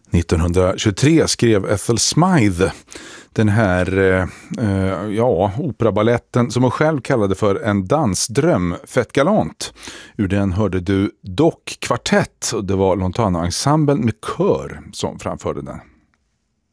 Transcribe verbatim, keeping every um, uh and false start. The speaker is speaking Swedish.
nittonhundratjugotre skrev Ethel Smythe den här eh, ja, operabaletten som hon själv kallade för en dansdröm, fett galant. Ur den hörde du Dock Kvartett och det var Lontano Ensemble med kör som framförde den.